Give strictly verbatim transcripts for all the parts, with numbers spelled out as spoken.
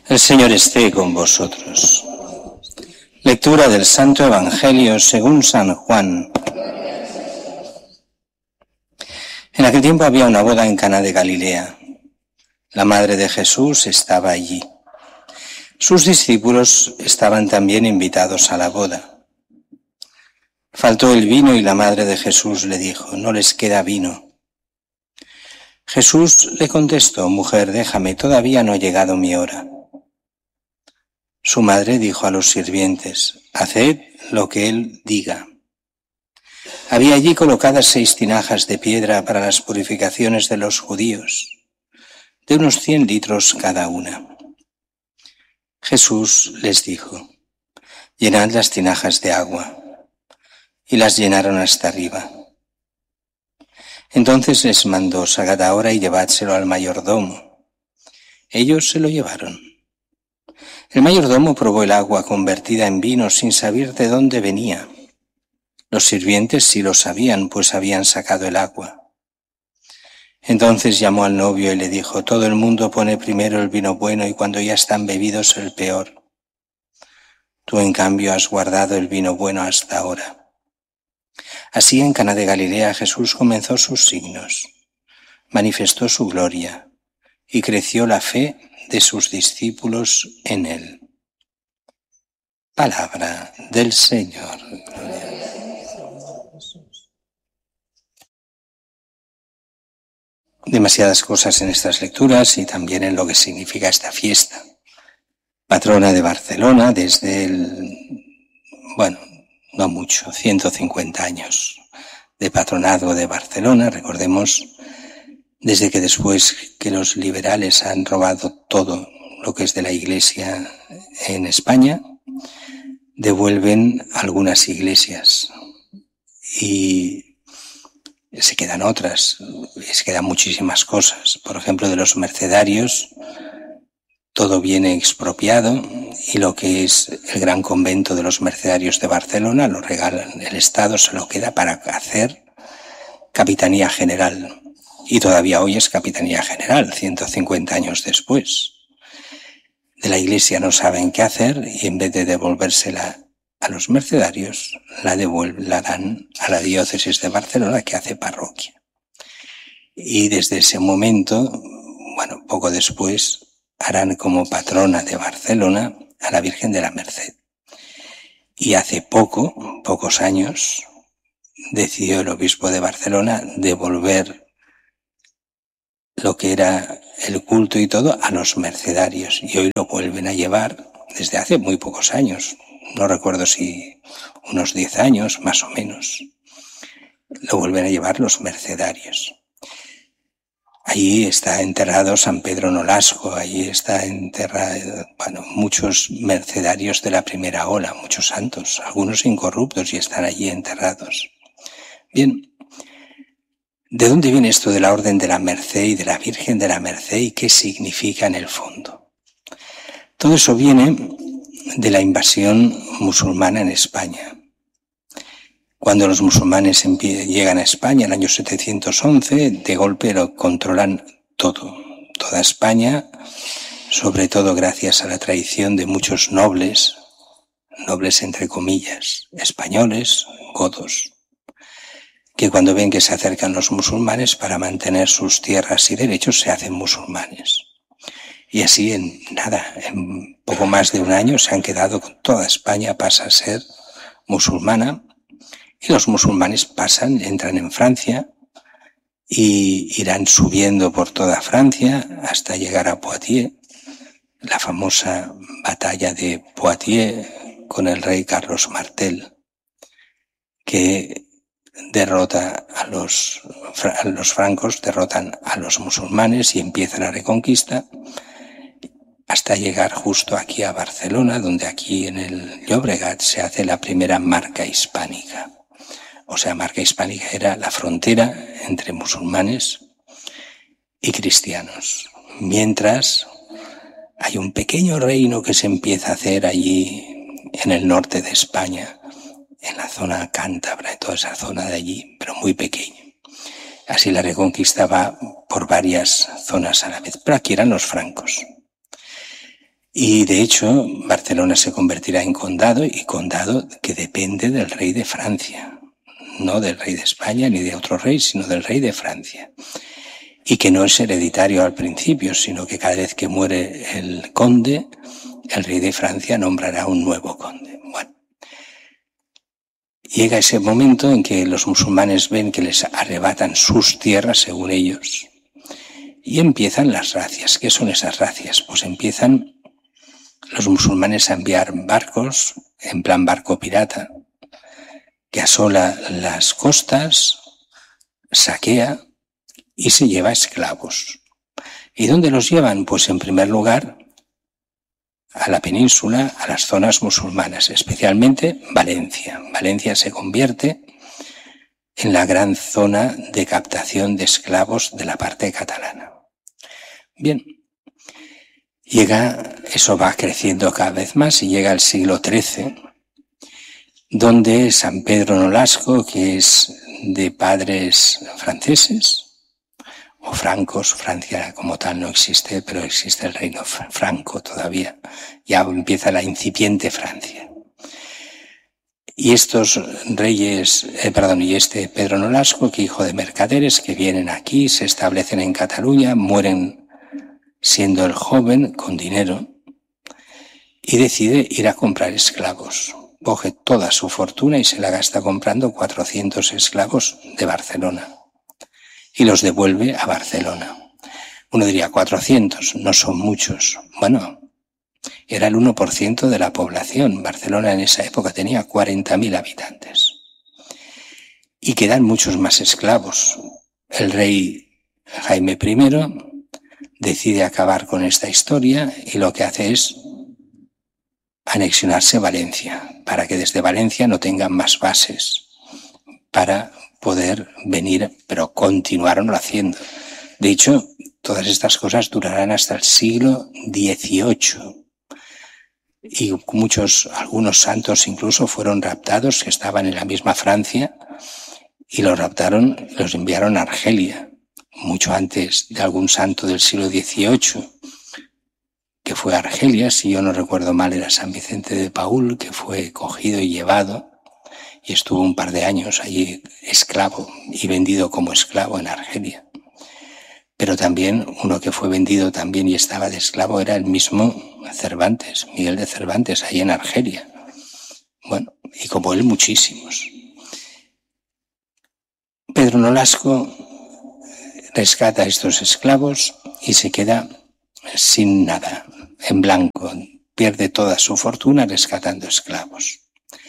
El Señor esté con vosotros. Lectura del Santo Evangelio según San Juan. En aquel tiempo había una boda en Caná de Galilea. La madre de Jesús estaba allí. Sus discípulos estaban también invitados a la boda. Faltó el vino y la madre de Jesús le dijo: «No les queda vino». Jesús le contestó: «Mujer, déjame, todavía no ha llegado mi hora». Su madre dijo a los sirvientes: «Haced lo que él diga». Había allí colocadas seis tinajas de piedra para las purificaciones de los judíos, de unos cien litros cada una. Jesús les dijo: «Llenad las tinajas de agua». Y las llenaron hasta arriba. Entonces les mandó: «Sacad ahora y llevádselo al mayordomo». Ellos se lo llevaron. El mayordomo probó el agua convertida en vino sin saber de dónde venía. Los sirvientes sí lo sabían, pues habían sacado el agua. Entonces llamó al novio y le dijo: «Todo el mundo pone primero el vino bueno y cuando ya están bebidos el peor. Tú, en cambio, has guardado el vino bueno hasta ahora». Así en Caná de Galilea Jesús comenzó sus signos, manifestó su gloria y creció la fe de sus discípulos en él. Palabra del Señor. Demasiadas cosas en estas lecturas y también en lo que significa esta fiesta. Patrona de Barcelona desde el, bueno, no mucho, ciento cincuenta años de patronazgo de Barcelona. Recordemos, desde que después que los liberales han robado todo lo que es de la Iglesia en España, devuelven algunas iglesias y se quedan otras, se quedan muchísimas cosas. Por ejemplo, de los mercedarios, todo viene expropiado y lo que es el gran convento de los mercedarios de Barcelona lo regalan, el Estado se lo queda para hacer Capitanía General. Y todavía hoy es Capitanía General, ciento cincuenta años después. De la Iglesia no saben qué hacer y en vez de devolvérsela a los mercedarios, la, devuelven, la dan a la diócesis de Barcelona, que hace parroquia. Y desde ese momento, bueno, poco después, harán como patrona de Barcelona a la Virgen de la Merced. Y hace poco, pocos años, decidió el obispo de Barcelona devolver lo que era el culto y todo a los mercedarios. Y hoy lo vuelven a llevar desde hace muy pocos años. No recuerdo si unos diez años, más o menos. Lo vuelven a llevar los mercedarios. Allí está enterrado San Pedro Nolasco, allí está enterrado, bueno, muchos mercedarios de la primera ola, muchos santos, algunos incorruptos y están allí enterrados. Bien, ¿de dónde viene esto de la Orden de la Merced y de la Virgen de la Merced y qué significa en el fondo? Todo eso viene de la invasión musulmana en España. Cuando los musulmanes llegan a España en el año setecientos once, de golpe lo controlan todo, toda España, sobre todo gracias a la traición de muchos nobles, nobles entre comillas, españoles, godos, que cuando ven que se acercan los musulmanes para mantener sus tierras y derechos se hacen musulmanes. Y así en nada, en poco más de un año se han quedado con toda España, pasa a ser musulmana. Y los musulmanes pasan, entran en Francia y irán subiendo por toda Francia hasta llegar a Poitiers, la famosa batalla de Poitiers con el rey Carlos Martel, que derrota a los, a los francos, derrotan a los musulmanes y empiezan la reconquista hasta llegar justo aquí a Barcelona, donde aquí en el Llobregat se hace la primera marca hispánica. O sea, marca hispánica era la frontera entre musulmanes y cristianos. Mientras hay un pequeño reino que se empieza a hacer allí en el norte de España, en la zona cántabra, en toda esa zona de allí, pero muy pequeño. Así la reconquista va por varias zonas a la vez, pero aquí eran los francos. Y de hecho, Barcelona se convertirá en condado, y condado que depende del rey de Francia, no del rey de España ni de otro rey, sino del rey de Francia. Y que no es hereditario al principio, sino que cada vez que muere el conde, el rey de Francia nombrará un nuevo conde. Bueno, llega ese momento en que los musulmanes ven que les arrebatan sus tierras, según ellos, y empiezan las razias. ¿Qué son esas razias? Pues empiezan los musulmanes a enviar barcos, en plan barco pirata, que asola las costas, saquea y se lleva esclavos. ¿Y dónde los llevan? Pues en primer lugar a la península, a las zonas musulmanas, especialmente Valencia. Valencia se convierte en la gran zona de captación de esclavos de la parte catalana. Bien, llega, eso va creciendo cada vez más y llega al siglo trece, donde San Pedro Nolasco, que es de padres franceses o francos, Francia como tal no existe, pero existe el reino franco todavía, ya empieza la incipiente Francia. Y estos reyes, eh, perdón, y este Pedro Nolasco, que hijo de mercaderes, que vienen aquí, se establecen en Cataluña, mueren siendo el joven con dinero, y decide ir a comprar esclavos. Coge toda su fortuna y se la gasta comprando cuatrocientos esclavos de Barcelona y los devuelve a Barcelona. Uno diría, cuatrocientos, no son muchos. Bueno, era el uno por ciento de la población. Barcelona en esa época tenía cuarenta mil habitantes. Y quedan muchos más esclavos. El rey Jaime primero decide acabar con esta historia y lo que hace es anexionarse Valencia, para que desde Valencia no tengan más bases para poder venir, pero continuaron haciendo. De hecho, todas estas cosas durarán hasta el siglo dieciocho. Y muchos, algunos santos incluso fueron raptados, que estaban en la misma Francia, y los raptaron, los enviaron a Argelia, mucho antes de algún santo del siglo dieciocho, que fue a Argelia, si yo no recuerdo mal, era San Vicente de Paúl, que fue cogido y llevado, y estuvo un par de años allí esclavo y vendido como esclavo en Argelia. Pero también uno que fue vendido también y estaba de esclavo era el mismo Cervantes, Miguel de Cervantes, ahí en Argelia. Bueno, y como él muchísimos. Pedro Nolasco rescata a estos esclavos y se queda sin nada, en blanco, pierde toda su fortuna rescatando esclavos.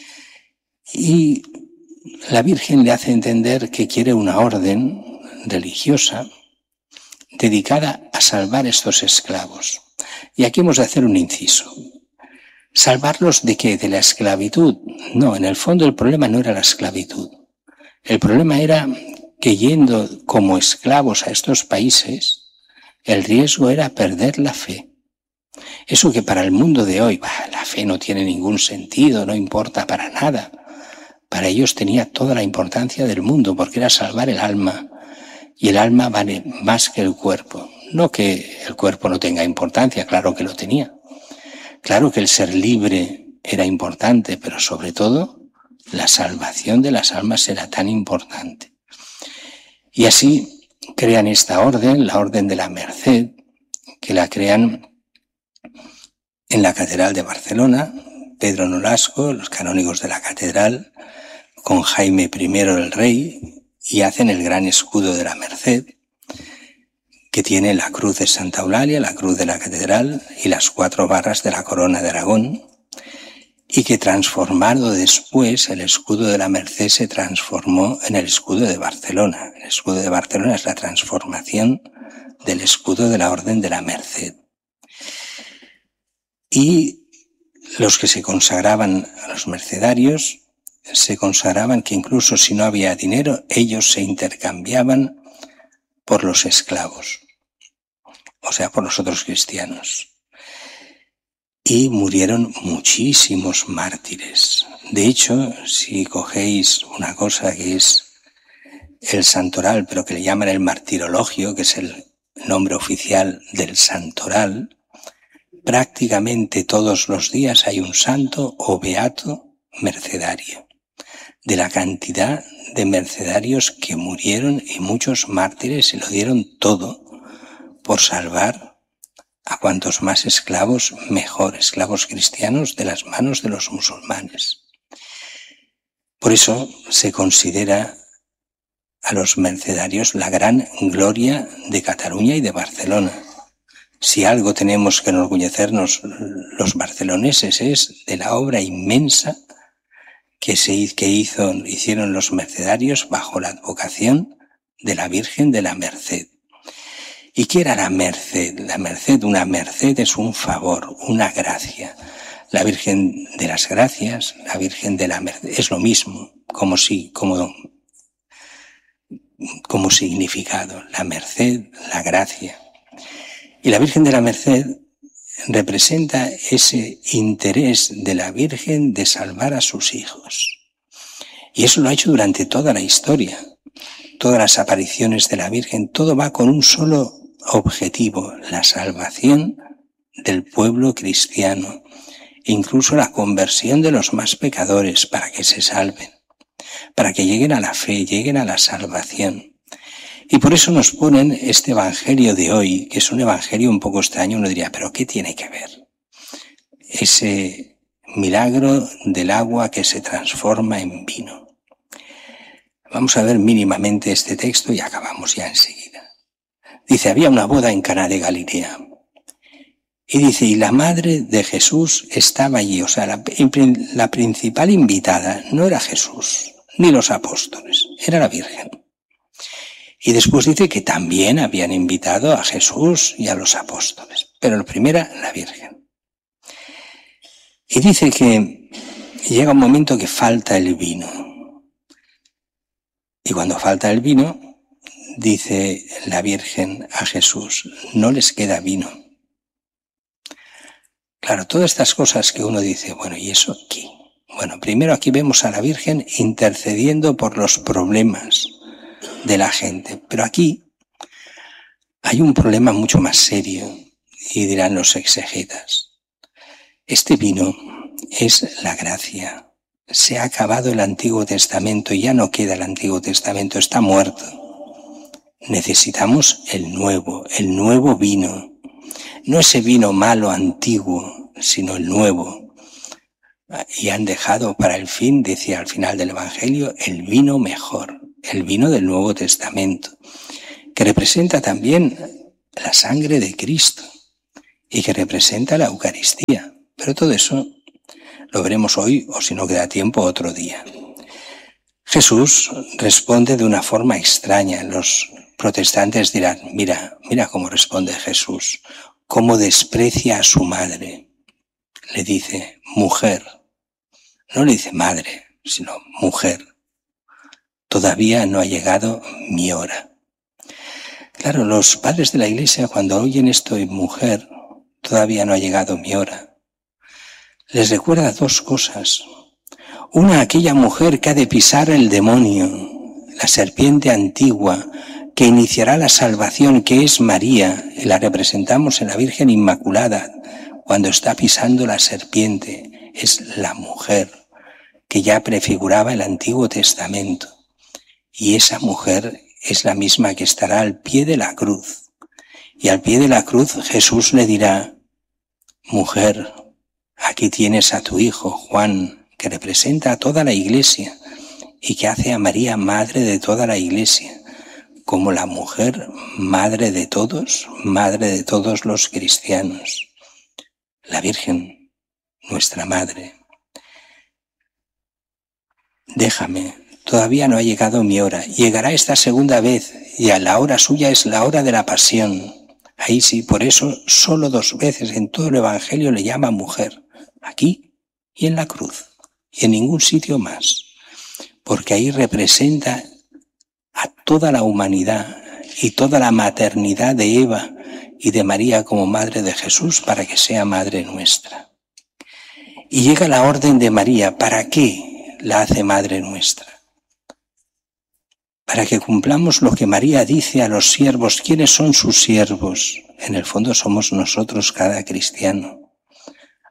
Y la Virgen le hace entender que quiere una orden religiosa dedicada a salvar estos esclavos. Y aquí hemos de hacer un inciso. ¿Salvarlos de qué? ¿De la esclavitud? No, en el fondo el problema no era la esclavitud. El problema era que yendo como esclavos a estos países, el riesgo era perder la fe. Eso que para el mundo de hoy, bah, la fe no tiene ningún sentido, no importa para nada. Para ellos tenía toda la importancia del mundo, porque era salvar el alma. Y el alma vale más que el cuerpo. No que el cuerpo no tenga importancia, claro que lo tenía. Claro que el ser libre era importante, pero sobre todo la salvación de las almas era tan importante. Y así crean esta orden, la Orden de la Merced, que la crean en la Catedral de Barcelona, Pedro Nolasco, los canónigos de la catedral, con Jaime primero el rey, y hacen el gran escudo de la Merced, que tiene la cruz de Santa Eulalia, la cruz de la catedral y las cuatro barras de la corona de Aragón, y que transformado después el escudo de la Merced se transformó en el escudo de Barcelona. El escudo de Barcelona es la transformación del escudo de la Orden de la Merced. Y los que se consagraban a los mercedarios se consagraban que incluso si no había dinero, ellos se intercambiaban por los esclavos, o sea, por los otros cristianos. Y murieron muchísimos mártires. De hecho, si cogéis una cosa que es el santoral, pero que le llaman el martirologio, que es el nombre oficial del santoral, prácticamente todos los días hay un santo o beato mercedario. De la cantidad de mercedarios que murieron y muchos mártires y lo dieron todo por salvar a cuantos más esclavos mejor, esclavos cristianos de las manos de los musulmanes. Por eso se considera a los mercedarios la gran gloria de Cataluña y de Barcelona. Si algo tenemos que enorgullecernos los barceloneses es de la obra inmensa que, se, que hizo, hicieron los mercedarios bajo la advocación de la Virgen de la Merced. ¿Y qué era la merced? La merced, una merced es un favor, una gracia. La Virgen de las Gracias, la Virgen de la Merced, es lo mismo, como si, como, como significado. La merced, la gracia. Y la Virgen de la Merced representa ese interés de la Virgen de salvar a sus hijos. Y eso lo ha hecho durante toda la historia. Todas las apariciones de la Virgen, todo va con un solo objetivo, la salvación del pueblo cristiano, incluso la conversión de los más pecadores para que se salven, para que lleguen a la fe, lleguen a la salvación. Y por eso nos ponen este evangelio de hoy, que es un evangelio un poco extraño. Uno diría, ¿pero qué tiene que ver? Ese milagro del agua que se transforma en vino. Vamos a ver mínimamente este texto y acabamos ya enseguida. Dice, había una boda en Caná de Galilea. Y dice, y la madre de Jesús estaba allí. O sea, la, la principal invitada no era Jesús, ni los apóstoles, era la Virgen. Y después dice que también habían invitado a Jesús y a los apóstoles. Pero la primera, la Virgen. Y dice que llega un momento que falta el vino. Y cuando falta el vino, dice la Virgen a Jesús, no les queda vino. Claro, todas estas cosas que uno dice, bueno, ¿y eso qué? Bueno, primero aquí vemos a la Virgen intercediendo por los problemas de la gente. Pero aquí hay un problema mucho más serio, y dirán los exegetas. Este vino es la gracia. Se ha acabado el Antiguo Testamento y ya no queda el Antiguo Testamento, está muerto. Necesitamos el nuevo, el nuevo vino. No ese vino malo, antiguo, sino el nuevo. Y han dejado para el fin, decía al final del Evangelio, el vino mejor, el vino del Nuevo Testamento, que representa también la sangre de Cristo y que representa la Eucaristía. Pero todo eso lo veremos hoy, o si no queda tiempo, otro día. Jesús responde de una forma extraña. Los protestantes dirán, mira, mira cómo responde Jesús, cómo desprecia a su madre. Le dice, mujer. No le dice madre, sino mujer. Todavía no ha llegado mi hora. Claro, los padres de la Iglesia, cuando oyen esto en mujer, todavía no ha llegado mi hora, les recuerda dos cosas. Una, aquella mujer que ha de pisar el demonio, la serpiente antigua, que iniciará la salvación, que es María, y la representamos en la Virgen Inmaculada, cuando está pisando la serpiente, es la mujer, que ya prefiguraba el Antiguo Testamento. Y esa mujer es la misma que estará al pie de la cruz. Y al pie de la cruz Jesús le dirá, mujer, aquí tienes a tu hijo Juan, que representa a toda la Iglesia y que hace a María madre de toda la Iglesia, como la mujer madre de todos, madre de todos los cristianos. La Virgen, nuestra madre. Déjame, todavía no ha llegado mi hora. Llegará esta segunda vez y a la hora suya es la hora de la pasión. Ahí sí, por eso solo dos veces en todo el Evangelio le llama mujer. Aquí y en la cruz. Y en ningún sitio más. Porque ahí representa a toda la humanidad y toda la maternidad de Eva y de María como madre de Jesús para que sea madre nuestra. Y llega la orden de María. ¿Para qué la hace madre nuestra? Para que cumplamos lo que María dice a los siervos. ¿Quiénes son sus siervos? En el fondo somos nosotros, cada cristiano.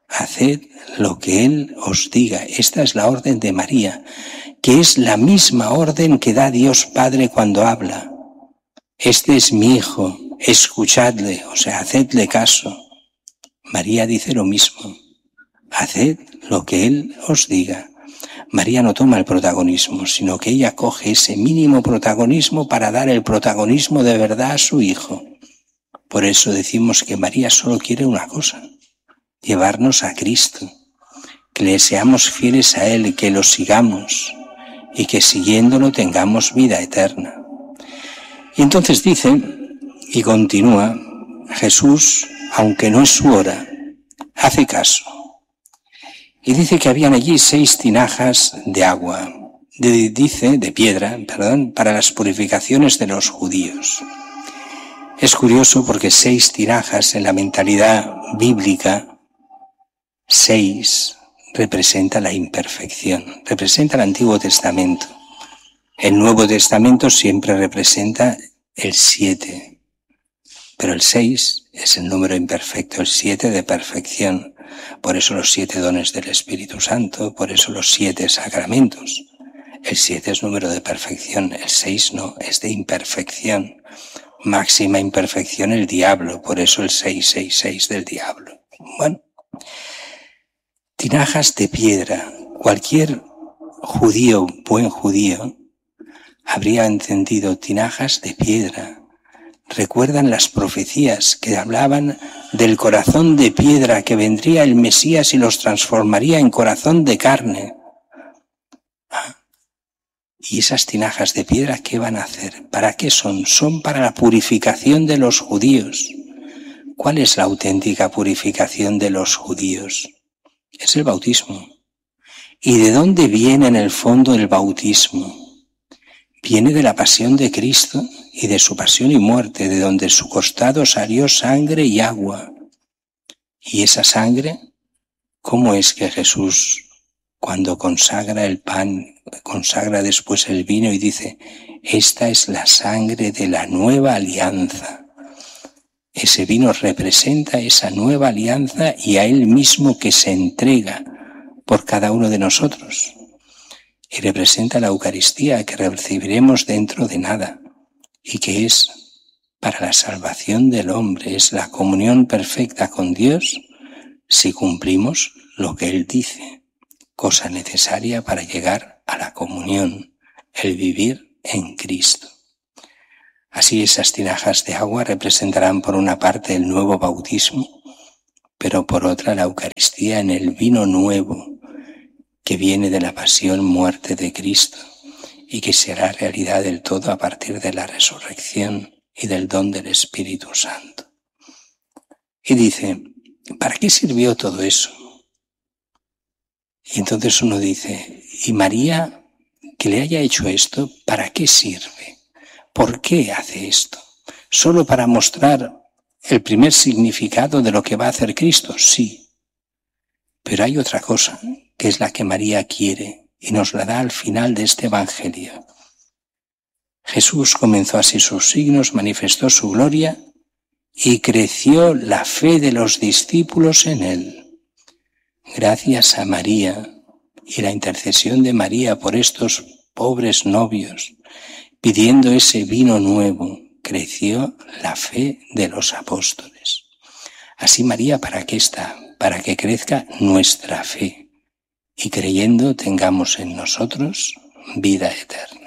haced lo que Él os diga. Esta es la orden de María, que es la misma orden que da Dios Padre cuando habla. Este es mi hijo, escuchadle, o sea, hacedle caso. María dice lo mismo, haced lo que Él os diga. María no toma el protagonismo, sino que ella coge ese mínimo protagonismo para dar el protagonismo de verdad a su hijo. Por eso decimos que María solo quiere una cosa, llevarnos a Cristo, que le seamos fieles a Él, que lo sigamos y que siguiéndolo tengamos vida eterna. Y entonces dice, y continúa, Jesús, aunque no es su hora, hace caso. Y dice que habían allí seis tinajas de agua, de, dice, de piedra, perdón, para las purificaciones de los judíos. Es curioso porque seis tinajas en la mentalidad bíblica, seis representa la imperfección, representa el Antiguo Testamento. El Nuevo Testamento siempre representa el siete, pero el seis es el número imperfecto, el siete de perfección. Por eso los siete dones del Espíritu Santo, por eso los siete sacramentos. El siete es número de perfección, el seis no, es de imperfección. Máxima imperfección el diablo, por eso el seiscientos sesenta y seis del diablo. Bueno, tinajas de piedra. Cualquier judío, buen judío, habría entendido tinajas de piedra. Recuerdan las profecías que hablaban del corazón de piedra, que vendría el Mesías y los transformaría en corazón de carne. ¿Ah? ¿Y esas tinajas de piedra qué van a hacer? ¿Para qué son? Son para la purificación de los judíos. ¿Cuál es la auténtica purificación de los judíos? Es el bautismo. ¿Y de dónde viene en el fondo el bautismo? Viene de la pasión de Cristo y de su pasión y muerte, de donde su costado salió sangre y agua. Y esa sangre, ¿cómo es que Jesús, cuando consagra el pan, consagra después el vino y dice, esta es la sangre de la nueva alianza? Ese vino representa esa nueva alianza y a Él mismo que se entrega por cada uno de nosotros. Y representa la Eucaristía que recibiremos dentro de nada y que es para la salvación del hombre, es la comunión perfecta con Dios si cumplimos lo que Él dice, cosa necesaria para llegar a la comunión, el vivir en Cristo. Así esas tinajas de agua representarán por una parte el nuevo bautismo, pero por otra la Eucaristía en el vino nuevo, que viene de la pasión, muerte de Cristo y que será realidad del todo a partir de la resurrección y del don del Espíritu Santo. Y dice, ¿para qué sirvió todo eso? Y entonces uno dice, ¿y María que le haya hecho esto, para qué sirve? ¿Por qué hace esto? ¿Solo para mostrar el primer significado de lo que va a hacer Cristo? Sí. Pero hay otra cosa, que es la que María quiere y nos la da al final de este Evangelio. Jesús comenzó así sus signos, manifestó su gloria y creció la fe de los discípulos en él. Gracias a María y la intercesión de María por estos pobres novios, pidiendo ese vino nuevo, creció la fe de los apóstoles. Así María, ¿para qué está? Para que crezca nuestra fe y creyendo tengamos en nosotros vida eterna.